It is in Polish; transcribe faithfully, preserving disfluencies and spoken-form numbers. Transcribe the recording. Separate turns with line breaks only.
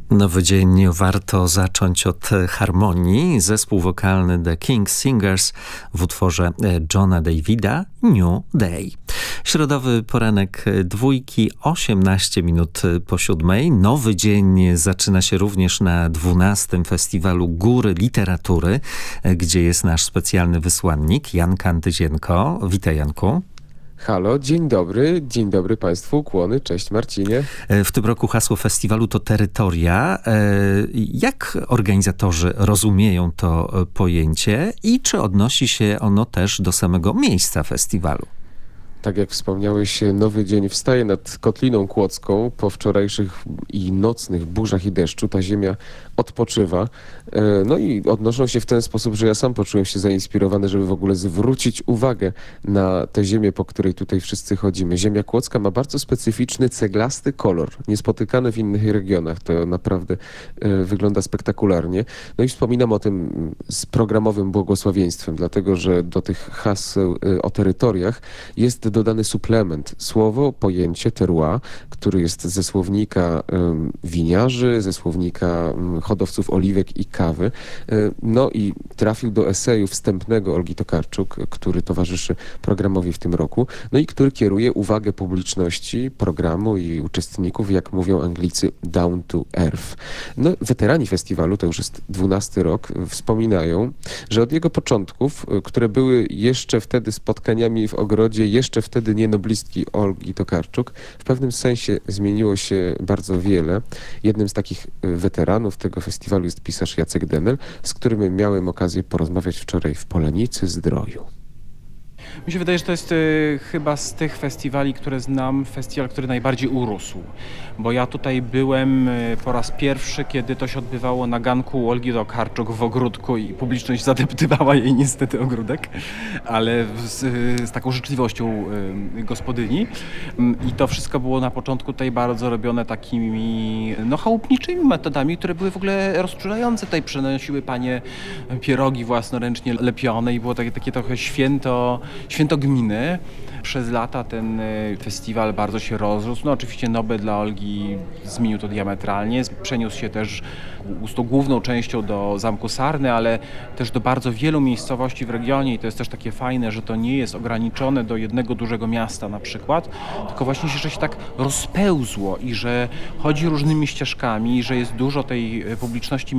Nowy dzień warto zacząć od harmonii. Zespół wokalny The King Singers w utworze Johna Davida New Day. Środowy poranek dwójki, osiemnaście minut po siódmej. Nowy dzień zaczyna się również na dwunastym Festiwalu Góry Literatury, gdzie jest nasz specjalny wysłannik Jan Kantyzienko. Witaj, Janku.
Halo, dzień dobry, dzień dobry Państwu, kłony, cześć Marcinie.
W tym roku hasło festiwalu to terytoria. Jak organizatorzy rozumieją to pojęcie i czy odnosi się ono też do samego miejsca festiwalu?
Tak jak wspomniałeś, nowy dzień wstaje nad Kotliną Kłodzką. Po wczorajszych i nocnych burzach i deszczu ta ziemia odpoczywa. No i odnoszą się w ten sposób, że ja sam poczułem się zainspirowany, żeby w ogóle zwrócić uwagę na tę ziemię, po której tutaj wszyscy chodzimy. Ziemia kłodzka ma bardzo specyficzny, ceglasty kolor, niespotykany w innych regionach. To naprawdę wygląda spektakularnie. No i wspominam o tym z programowym błogosławieństwem, dlatego że do tych haseł o terytoriach jest dodany suplement, słowo, pojęcie terroir, który jest ze słownika um, winiarzy, ze słownika um, hodowców oliwek i kawy. Um, no i trafił do eseju wstępnego Olgi Tokarczuk, który towarzyszy programowi w tym roku, no i który kieruje uwagę publiczności programu i uczestników, jak mówią Anglicy, down to earth. No, weterani festiwalu, to już jest dwunasty rok, wspominają, że od jego początków, które były jeszcze wtedy spotkaniami w ogrodzie, jeszcze wtedy nie noblistki Olgi Tokarczuk, w pewnym sensie zmieniło się bardzo wiele. Jednym z takich weteranów tego festiwalu jest pisarz Jacek Denel, z którym miałem okazję porozmawiać wczoraj w Polenicy Zdroju.
Mi się wydaje, że to jest y, chyba z tych festiwali, które znam, festiwal, który najbardziej urósł. Bo ja tutaj byłem y, po raz pierwszy, kiedy to się odbywało na ganku Olgi Tokarczuk w ogródku i publiczność zadeptywała jej niestety ogródek, ale z, y, z taką życzliwością y, gospodyni. I to wszystko było na początku tutaj bardzo robione takimi no, chałupniczymi metodami, które były w ogóle rozczulające. Tutaj przynosiły panie pierogi własnoręcznie lepione i było takie, takie trochę święto Święto gminy. Przez lata ten festiwal bardzo się rozrósł. No oczywiście Nobel dla Olgi zmienił to diametralnie. Przeniósł się też z tą główną częścią do Zamku Sarny, ale też do bardzo wielu miejscowości w regionie i to jest też takie fajne, że to nie jest ograniczone do jednego dużego miasta na przykład, tylko właśnie, że się tak rozpełzło i że chodzi różnymi ścieżkami, że jest dużo tej publiczności